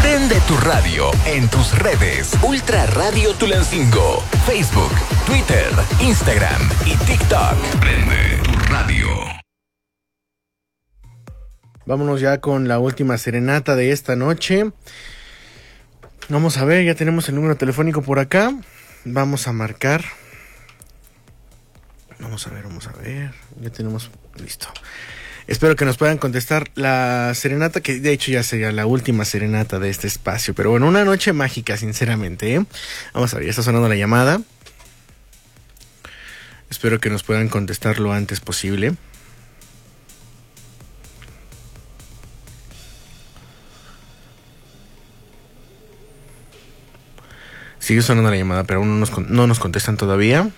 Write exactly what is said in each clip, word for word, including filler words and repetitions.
Prende tu radio en tus redes. Ultra Radio Tulancingo. Facebook, Twitter, Instagram y TikTok. Prende tu radio. Vámonos ya con la última serenata de esta noche. Vamos a ver, ya tenemos el número telefónico por acá. Vamos a marcar. Vamos a ver, vamos a ver. Ya tenemos listo. Espero que nos puedan contestar la serenata, que de hecho ya sería la última serenata de este espacio. Pero bueno, una noche mágica, sinceramente, ¿eh? Vamos a ver, ya está sonando la llamada. Espero que nos puedan contestar lo antes posible. Sigue sonando la llamada, pero aún no nos, no nos contestan todavía.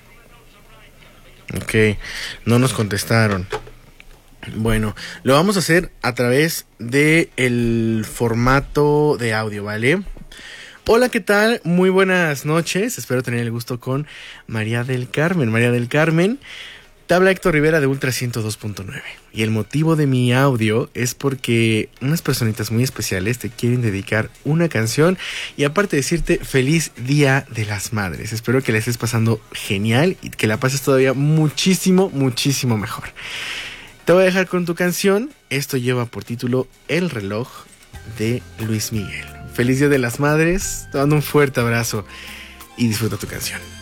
Ok, no nos contestaron. Bueno, lo vamos a hacer a través de el formato de audio, ¿vale? Hola, ¿qué tal? Muy buenas noches. Espero tener el gusto con María del Carmen. María del Carmen, te habla Héctor Rivera de Ultra ciento dos punto nueve. Y el motivo de mi audio es porque unas personitas muy especiales te quieren dedicar una canción y aparte decirte feliz Día de las Madres. Espero que la estés pasando genial y que la pases todavía muchísimo, muchísimo mejor. Te voy a dejar con tu canción. Esto lleva por título El reloj de Luis Miguel. Feliz Día de las Madres. Te mando un fuerte abrazo y disfruta tu canción.